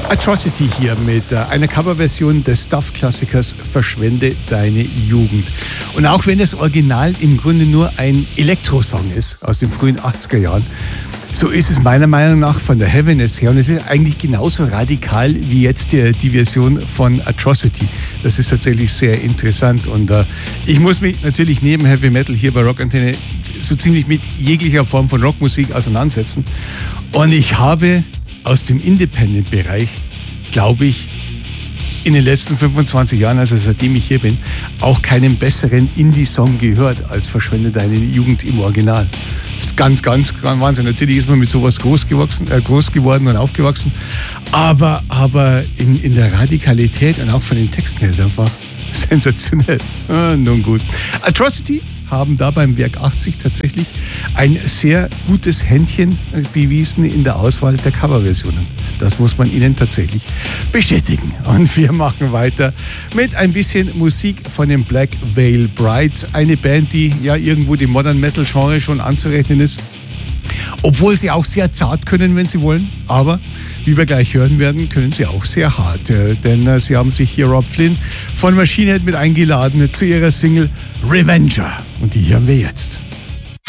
Atrocity hier mit einer Coverversion des Stuff-Klassikers Verschwende deine Jugend. Und auch wenn das Original im Grunde nur ein Elektro-Song ist aus den frühen 80er Jahren, so ist es meiner Meinung nach von der Heaviness her, und es ist eigentlich genauso radikal wie jetzt die Version von Atrocity. Das ist tatsächlich sehr interessant, und ich muss mich natürlich neben Heavy Metal hier bei Rockantenne so ziemlich mit jeglicher Form von Rockmusik auseinandersetzen, und ich habe aus dem Independent-Bereich, glaube ich, in den letzten 25 Jahren, also seitdem ich hier bin, auch keinen besseren Indie-Song gehört als Verschwende deine Jugend im Original. Das ist ganz, ganz Wahnsinn. Natürlich ist man mit sowas groß geworden und aufgewachsen, aber in der Radikalität und auch von den Texten her ist einfach sensationell. Nun gut. Atrocity haben da beim Werk 80 tatsächlich ein sehr gutes Händchen bewiesen in der Auswahl der Coverversionen. Das muss man ihnen tatsächlich bestätigen. Und wir machen weiter mit ein bisschen Musik von den Black Veil Brides. Eine Band, die ja irgendwo dem Modern Metal Genre schon anzurechnen ist. Obwohl sie auch sehr zart können, wenn sie wollen. Aber wie wir gleich hören werden, können sie auch sehr hart. Denn sie haben sich hier Rob Flynn von Machine Head mit eingeladen zu ihrer Single Revenger. Und die hören wir jetzt.